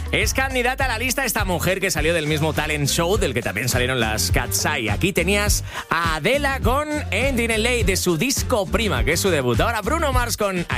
Es candidata a la lista esta mujer que salió del mismo talent show del que también salieron las Cat's Eye. Aquí tenías a Adele con Ending LA de su disco Prima, que es su debut. Ahora Bruno Mars con